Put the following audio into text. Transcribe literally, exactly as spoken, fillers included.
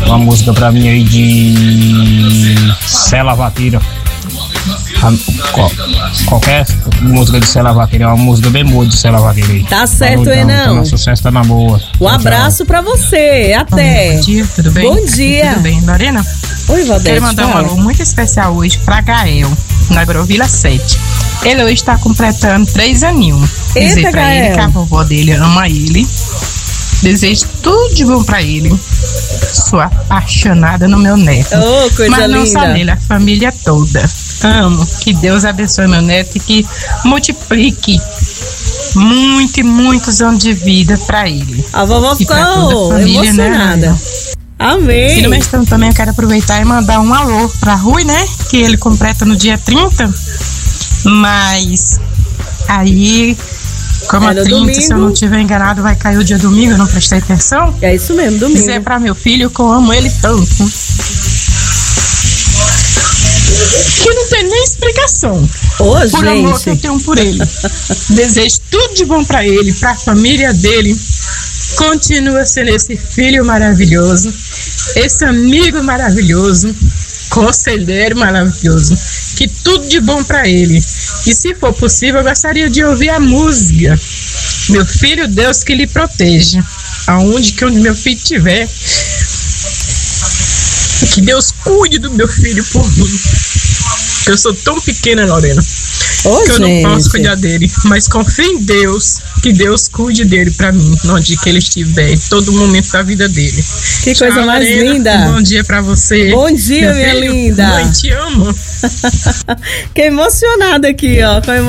uma música pra mim aí de Cela Vaqueira. Qual, qualquer música de Cela Vaqueira, é uma música bem boa de Cela Vaqueira aí. Tá certo, hein, não? O sucesso tá na boa. Um abraço pra você, até. Bom dia, tudo bem? Bom dia. Tudo bem, Lorena? Oi, Valdete. Quero mandar um alô muito especial hoje pra Gael, na Agrovila sete. Ele hoje tá completando três aninhos. Eita, Dizer pra Gael. ele que a vovó dele ama ele. Desejo tudo de bom pra ele. Sou apaixonada no meu neto. Oh, coisa Mas não linda. só nele, a família toda. Amo. Que Deus abençoe meu neto e que multiplique muito e muitos anos de vida pra ele. A vovó E pra ficou toda a família, emocionada. né? Amém. E no mês tanto também eu quero aproveitar e mandar um alô pra Rui, né? Que ele completa no dia trinta. Mas aí, como É a no trinta, se eu domingo. não estiver enganado, vai cair o dia domingo, eu não prestei atenção. É isso mesmo, domingo. Dizer pra meu filho que eu amo ele tanto. Que não tem nem explicação. Ô, Por amor gente. que eu tenho por ele. Desejo tudo de bom pra ele, pra família dele. Continua sendo esse filho maravilhoso, esse amigo maravilhoso, conselheiro maravilhoso. Que tudo de bom pra ele. E se for possível, eu gostaria de ouvir a música Meu Filho, Deus que lhe proteja. Aonde que onde meu filho estiver, que Deus cuide do meu filho por mim. Eu sou tão pequena, Lorena, Ô, que eu gente. não posso cuidar dele, mas confio em Deus, que Deus cuide dele pra mim, onde que ele estiver, em todo momento da vida dele. Que Tchau, coisa mais Lorena. linda. Bom dia pra você. Bom dia, Meu minha filho. linda. Mãe, te amo. Fiquei emocionada aqui, ó. Com a